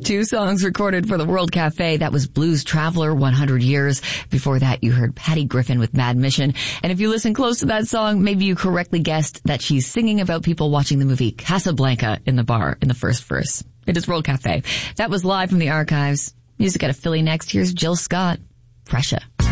Two songs recorded for the World Cafe. That was Blues Traveler, 100 Years. Before that, you heard Patty Griffin with Mad Mission. And if you listen close to that song, maybe you correctly guessed that she's singing about people watching the movie Casablanca in the bar in the first verse. It is World Cafe. That was live from the archives. Music out of Philly next. Here's Jill Scott. Pressure.